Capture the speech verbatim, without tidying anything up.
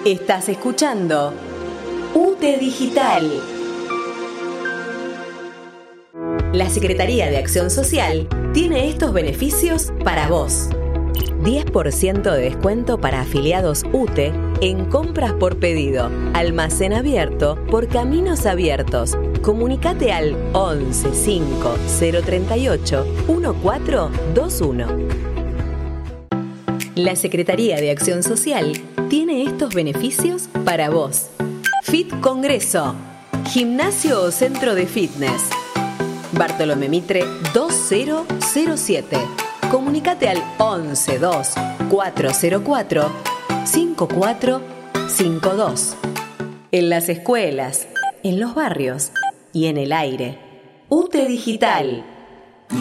Estás escuchando U T E Digital. La Secretaría de Acción Social tiene estos beneficios para vos. diez por ciento de descuento para afiliados U T E en compras por pedido. Almacén abierto por Caminos Abiertos. Comunicate al once cinco cero treinta y ocho catorce veintiuno. La Secretaría de Acción Social tiene estos beneficios para vos. Fit Congreso, gimnasio o centro de fitness. Bartolomé Mitre dos mil siete. Comunicate al once dos cuatrocientos cuatro cincuenta y cuatro cincuenta y dos. En las escuelas, en los barrios y en el aire. U T E Digital.